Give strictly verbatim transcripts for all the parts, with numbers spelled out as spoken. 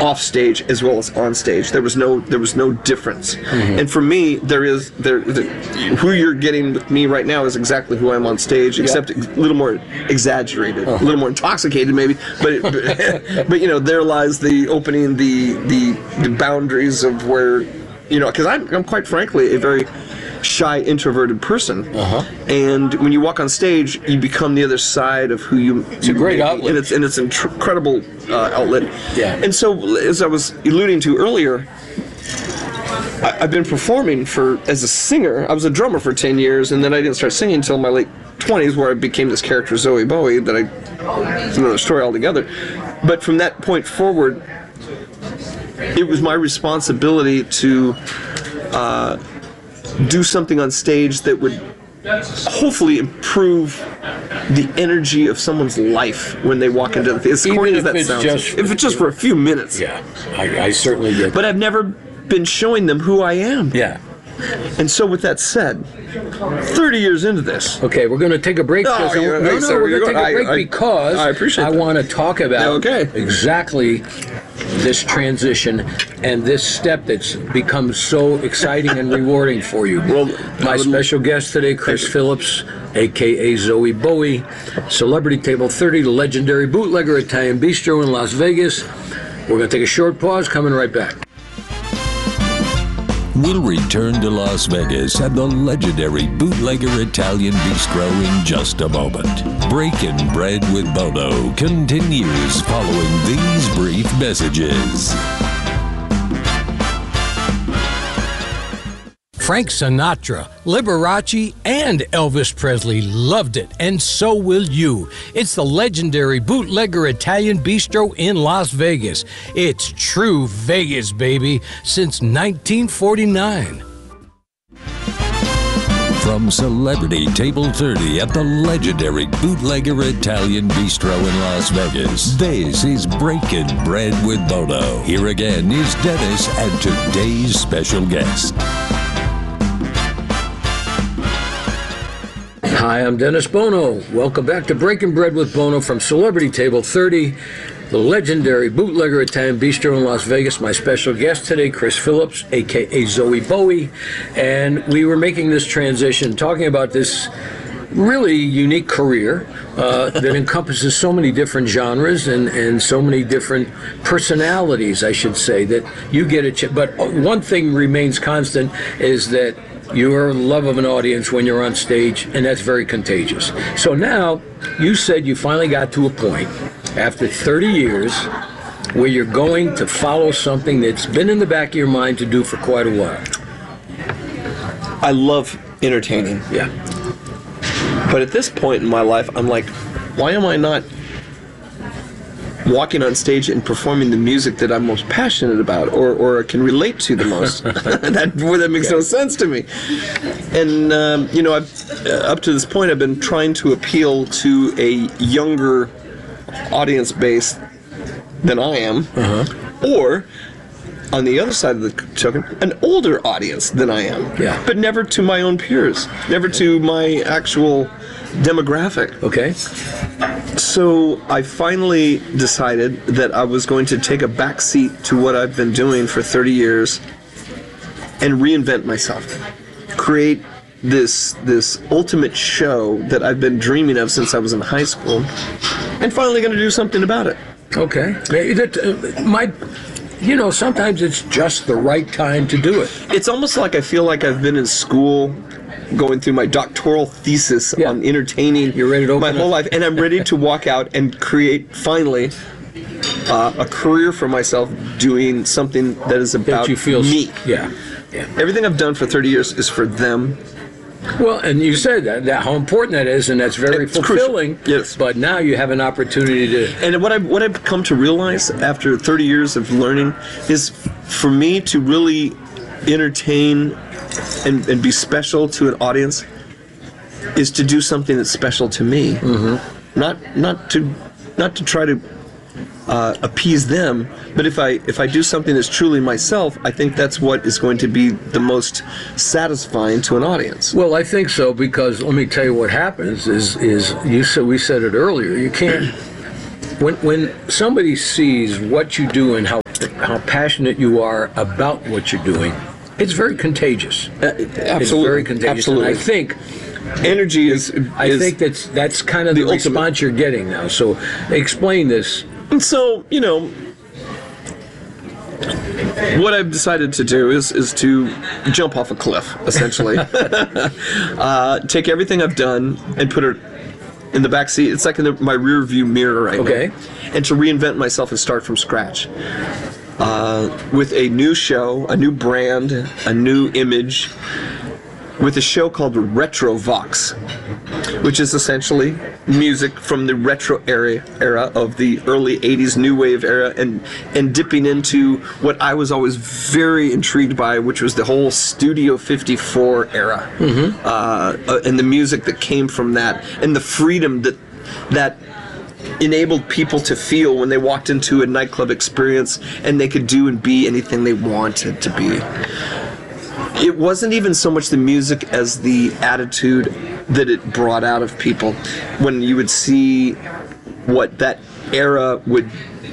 off stage as well as on stage. There was no there was no difference. Mm-hmm. And for me, there is there the, who you're getting with me right now is exactly who I am on stage, except yep. a little more exaggerated, oh. a little more intoxicated maybe. But but, but you know, there lies the opening the the, the boundaries of where, you know, because I'm, I'm quite frankly a very shy, introverted person, uh-huh. and when you walk on stage, you become the other side of who you. It's a great outlet, and it's and it's an incredible uh, outlet. Yeah. And so, as I was alluding to earlier, I, I've been performing for as a singer. I was a drummer for ten years, and then I didn't start singing until my late twenties, where I became this character Zoe Bowie. That I, it's another story altogether. But from that point forward, it was my responsibility to. Uh, do something on stage that would hopefully improve the energy of someone's life when they walk into the theater. As corny as that sounds. Just, if it's just for a few minutes. Yeah, I, I certainly get. But I've never been showing them who I am. Yeah. And so with that said, thirty years into this. Okay, we're going to take a break. Oh, no, no, no, no, we're going to take a break I, I, because I, appreciate I want to talk about okay. exactly this transition and this step that's become so exciting and rewarding for you. Well, my special guest today, Chris Phillips, a k a. Zoe Bowie, Celebrity Table thirty, the legendary bootlegger Italian Bistro in Las Vegas. We're going to take a short pause, coming right back. We'll return to Las Vegas and the legendary bootlegger Italian Bistro in just a moment. Breaking Bread with Bono continues following these brief messages. Frank Sinatra, Liberace, and Elvis Presley loved it, and so will you. It's the legendary bootlegger Italian Bistro in Las Vegas. It's true Vegas, baby, since nineteen forty-nine. From Celebrity Table thirty at the legendary bootlegger Italian Bistro in Las Vegas, this is Breaking Bread with Bono. Here again is Dennis and today's special guest. Hi, I'm Dennis Bono. Welcome back to Breaking Bread with Bono from Celebrity Table thirty, the legendary bootlegger Italian Bistro in Las Vegas. My special guest today, Chris Phillips, a k a. Zoe Bowie. And we were making this transition, talking about this really unique career uh, that encompasses so many different genres and, and so many different personalities, I should say, that you get a ch- But one thing remains constant is that your love of an audience when you're on stage, and that's very contagious. So now, you said you finally got to a point, after thirty years, where you're going to follow something that's been in the back of your mind to do for quite a while. I love entertaining. Yeah. But at this point in my life, I'm like, why am I not walking on stage and performing the music that I'm most passionate about, or, or can relate to the most? that boy, that makes no sense to me. And um, you know, I've, uh, up to this point, I've been trying to appeal to a younger audience base than I am, uh-huh. or on the other side of the token, an older audience than I am. Yeah. But never to my own peers, never to my actual demographic. Okay. So I finally decided that I was going to take a back seat to what I've been doing for thirty years and reinvent myself. Create this this ultimate show that I've been dreaming of since I was in high school, and finally going to do something about it. Okay. That, uh, my, you know, sometimes it's just the right time to do it. It's almost like I feel like I've been in school going through my doctoral thesis yeah. on entertaining You're ready to open my whole up. life, and I'm ready to walk out and create, finally, uh, a career for myself doing something that is about that you feel, me. Yeah. yeah. Everything I've done for thirty years is for them. Well, and you said that, that how important that is, and that's very it's fulfilling. Crucial. Yes. But now you have an opportunity to... And what I've, what I've come to realize after thirty years of learning is for me to really entertain and, and be special to an audience is to do something that's special to me. Mm-hmm. Not not to not to try to uh, appease them, but if I if I do something that's truly myself, I think that's what is going to be the most satisfying to an audience. Well, I think so, because let me tell you what happens is is you said we said it earlier. You can't When when somebody sees what you do and how how passionate you are about what you're doing, it's very contagious. Uh, absolutely, It's very contagious. absolutely. And I think Energy is. I is think that's that's kind of the, the ultimate. response you're getting now. So explain this. And so, you know, what I've decided to do is is to jump off a cliff, essentially. uh, take everything I've done and put it in the back seat. It's like in the, my rear view mirror right Okay. now. And to reinvent myself and start from scratch. Uh, with a new show, a new brand, a new image, with a show called Retrovox, which is essentially music from the retro era, era of the early eighties new wave era, and and dipping into what I was always very intrigued by, which was the whole Studio fifty-four era, mm-hmm. uh, uh, and the music that came from that, and the freedom that that enabled people to feel when they walked into a nightclub experience, and they could do and be anything they wanted to be. It wasn't even so much the music as the attitude that it brought out of people. When you would see what that era would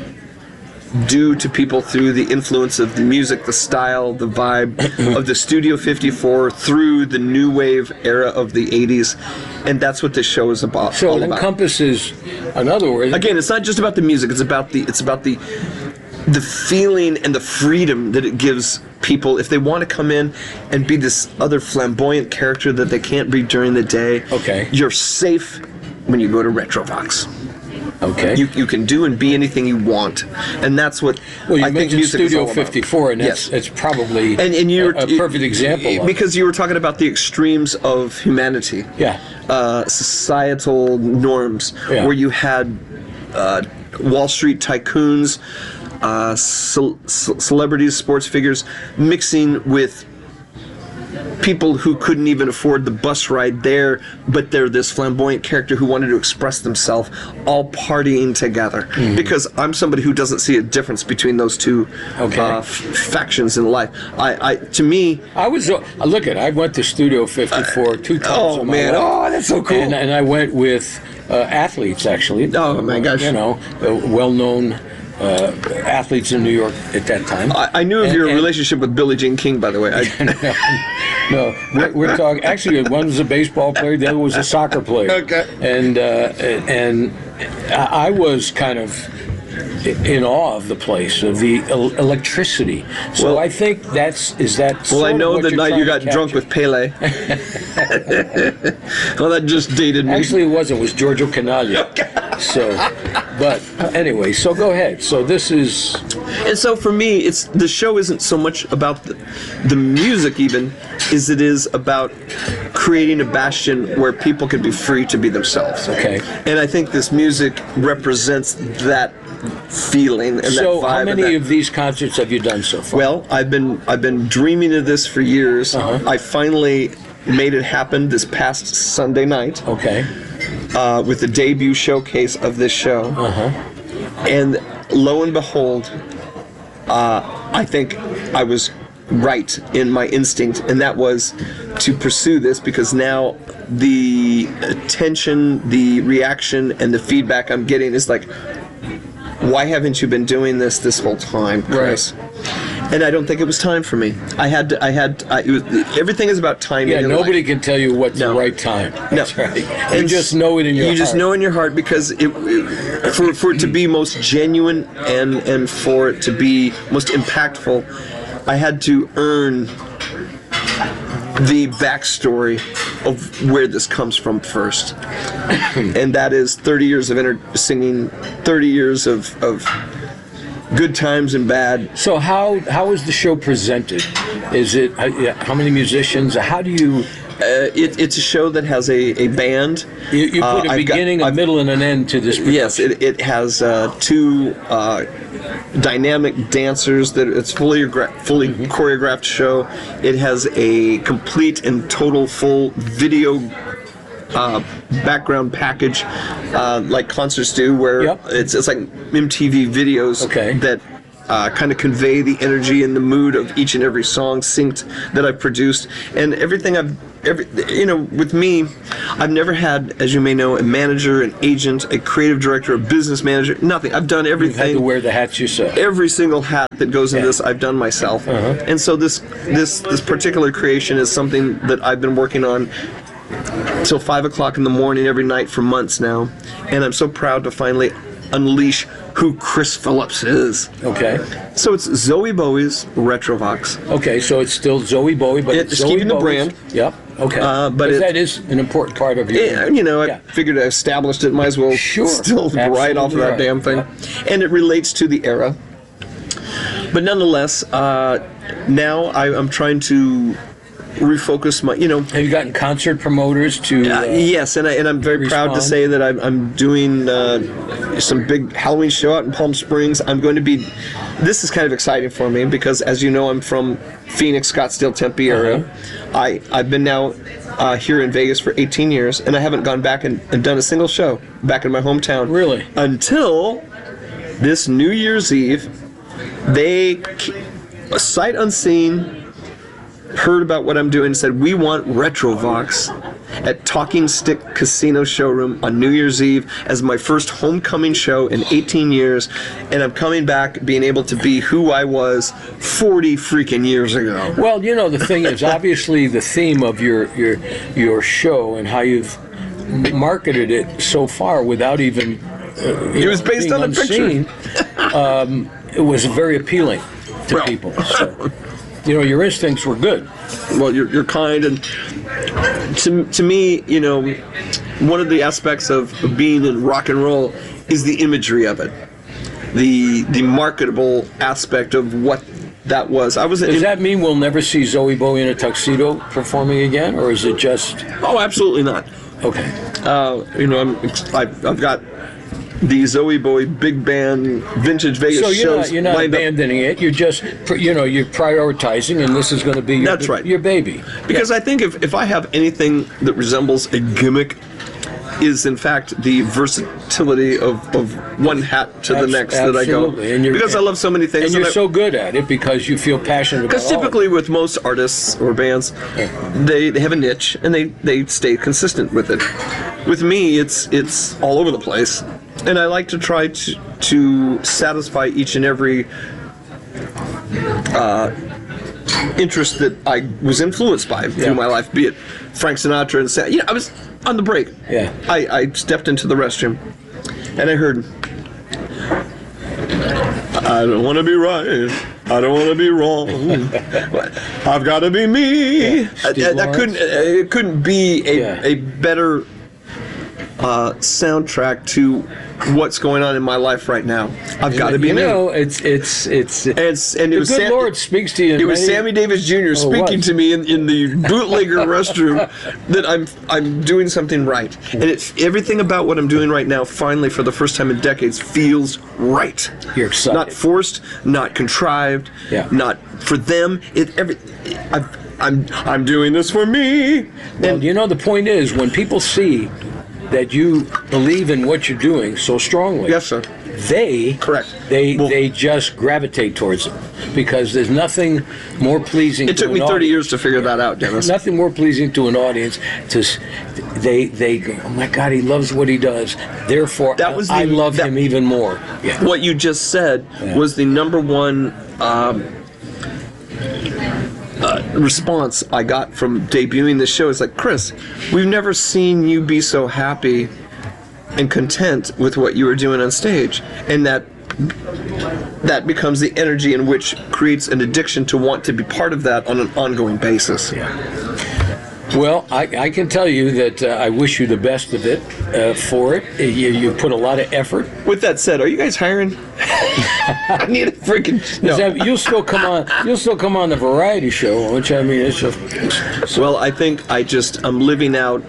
do to people through the influence of the music, the style, the vibe of the Studio fifty-four through the new wave era of the eighties, and that's what this show is about. So all it about. encompasses, in other words, Again, it's not just about the music. It's about the it's about the the feeling and the freedom that it gives people if they want to come in and be this other flamboyant character that they can't be during the day. Okay. You're safe when you go to Retrovox. okay. You you can do and be anything you want, and that's what well, you I think mentioned music is Studio all about. fifty-four, and that's Yes. it's probably And and you're a, a perfect example of it. because you were talking about the extremes of humanity. Yeah. Uh, societal norms, Yeah. where you had uh, Wall Street tycoons, uh, ce- ce- celebrities, sports figures, mixing with people who couldn't even afford the bus ride there, but they're this flamboyant character who wanted to express themselves, all partying together. Mm-hmm. Because I'm somebody who doesn't see a difference between those two Okay. uh, f- factions in life. I, I, to me, I was uh, look at I went to Studio fifty-four two times. oh in my man, life. oh that's so cool. And, and I went with uh, athletes, actually. Oh, my gosh. You know, uh, well-known uh, athletes in New York at that time. I, I knew of And- your and- relationship with Billie Jean King, by the way. I, No, we're, we're talking. Actually, one was a baseball player, the other was a soccer player. Okay. And uh, and I I was kind of in awe of the place, of the el- electricity. So Well- I think that's is that. well, sort I of know what the you're night trying you to got drunk capture? with Pele. Well, that just dated me. Actually, it wasn't. It was Giorgio Canaglia. So, but anyway, so go ahead. So this is. And so for me, it's the show isn't so much about the, the music even, as it is about creating a bastion where people can be free to be themselves. Okay. And I think this music represents that feeling and So, that vibe. how and many that- of these concerts have you done so far? Well, I've been I've been dreaming of this for years. Uh-huh. I finally made it happen this past Sunday night Okay. uh, with the debut showcase of this show. Uh-huh. And lo and behold, uh, I think I was right in my instinct, and that was to pursue this because now the attention, the reaction, and the feedback I'm getting is like, why haven't you been doing this this whole time, Chris? And I don't think it was time for me. I had to, I had, I, it was, everything is about timing. Yeah, in nobody life. can tell you what's No. the right time. No. That's right. You And just know it in your You heart. just know in your heart because it, it- for for it to be most genuine and and for it to be most impactful, I had to earn the backstory of where this comes from first, and that is thirty years of inter- singing, thirty years of of good times and bad. So how how is the show presented? Is it uh, yeah, how many musicians? How do you Uh, it, it's a show that has a, a band. you, you Uh, put a I've got- beginning, a I've- middle, and an end to this? Yes, it, it has uh, two uh, dynamic dancers that it's fully gra- fully Mm-hmm. choreographed show. It has a complete and total full video uh, background package, uh, like concerts do, where Yep. it's it's like M T V videos Okay. that uh, kind of convey the energy and the mood of each and every song synced that I've produced, and everything I've every you know with me, I've never had, as you may know, a manager, an agent, a creative director, a business manager. Nothing. I've done everything. You've had to wear the hats yourself. Every single hat that goes in Yeah. this, I've done myself, Uh-huh. and so this this this particular creation is something that I've been working on till five o'clock in the morning every night for months now, and I'm so proud to finally unleash who Chris Phillips is. Okay. So it's Zoe Bowie's Retrovox. Okay, so it's still Zoe Bowie, but Yeah, it's it's Zoe keeping the Bowie's- brand. Yep. Okay. Uh, but 'Cause it- that is an important part of your. Yeah, you know, I Yeah. figured I established it, might as well Sure, still right off of absolutely that right. damn thing. And it relates to the era. But nonetheless, uh, now I, I'm trying to refocus my, you know, Have you gotten concert promoters to? Uh, Uh, yes, and, I, and I'm very proud to respond? say that I'm, I'm doing uh, some big Halloween show out in Palm Springs. I'm going to be, this is kind of exciting for me because, as you know, I'm from Phoenix, Scottsdale, Tempe area. Uh-huh. I, I've been now uh, here in Vegas for eighteen years, and I haven't gone back and, and done a single show back in my hometown. Really? Until this New Year's Eve, they, sight unseen, heard about what I'm doing and said, we want Retrovox at Talking Stick Casino Showroom on New Year's Eve as my first homecoming show in eighteen years, and I'm coming back being able to be who I was forty freaking years ago. Well, you know, the thing is, obviously, the theme of your your your show and how you've marketed it so far without even uh, you It was know, based being on a picture. unseen, um, it was very appealing to Well. people. So, you know, your instincts were good. Well, you're, you're kind, and to, to me, you know, one of the aspects of being in rock and roll is the imagery of it, the the marketable aspect of what that was. I was Does in, that mean we'll never see Zoe Bowie in a tuxedo performing again, or is it just oh, absolutely not. okay? Uh, you know, I'm, I've, I've got the Zoe Bowie big band vintage Vegas So you're shows not, you're not lined up. abandoning it. You're just, pr- you know, you're prioritizing, and this is going to be your, That's right. your baby. Because I think if, if I have anything that resembles a gimmick, is in fact the versatility of, of one hat to the Abs- next that I go. absolutely. And you're- because I love so many things. And you're I- so good at it because you feel passionate about Because all of it. typically with most artists or bands, they, they have a niche and they, they stay consistent with it. With me, it's it's all over the place, and I like to try to to satisfy each and every uh, interest that I was influenced by Yeah. through my life. Be it Frank Sinatra and Sa- you know, I was on the break. Yeah. I, I stepped into the restroom, and I heard, I don't want to be right. I don't want to be wrong. I've got to be me. Yeah, Uh, Steve that, that Lawrence. couldn't. uh, It couldn't be a, Yeah. a better uh, soundtrack to what's going on in my life right now. I've got to be you me. know, it's it's it's. and, it's, and it the was good Sam- Lord speaks to you. in It was many- Sammy Davis Junior Oh, speaking what? to me in, in the bootlegger restroom that I'm I'm doing something right, and it's everything about what I'm doing right now. Finally, for the first time in decades, feels right. You're excited. Not forced, not contrived, Yeah. not for them. It every I've, I'm I'm doing this for me. Well, And you know, the point is when people see that you believe in what you're doing so strongly. yes, sir. They Correct. They Well- they just gravitate towards it because there's nothing more pleasing. It to took me an thirty audience- years to figure that out, Dennis. Nothing more pleasing to an audience to s- they they go, oh my God, he loves what he does. Therefore, That was I the- love that- him even more. Yeah. What you just said Yeah. was the number one um, uh, response I got from debuting this show. Is like, Chris, we've never seen you be so happy and content with what you were doing on stage, and that that becomes the energy in which creates an addiction to want to be part of that on an ongoing basis. Well, I, I can tell you that uh, I wish you the best of it uh, for it. You, you put a lot of effort. With that said, are you guys hiring? I need a freaking. No. Is that- you'll still come on. You'll still come on the variety show, which I mean, it's just Well, I think I just I'm living out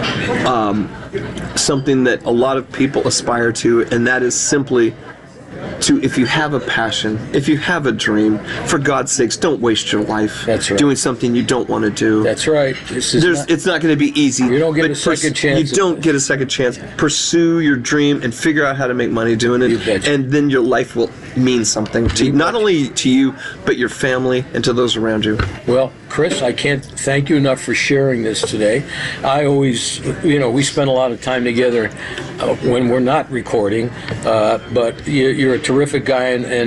um, something that a lot of people aspire to, and that is simply to, if you have a passion, if you have a dream, for God's sakes, don't waste your life That's right. doing something you don't want to do. That's right. This is There's, not- it's not going to be easy. You don't get but a second chance You at don't this. get a second chance. Pursue your dream and figure out how to make money doing You it, betcha. and then your life will mean something to you, not only to you, but your family and to those around you. Well, Chris, I can't thank you enough for sharing this today. I always, you know, we spend a lot of time together uh, when we're not recording, uh, but you- you're a terrific guy, and, and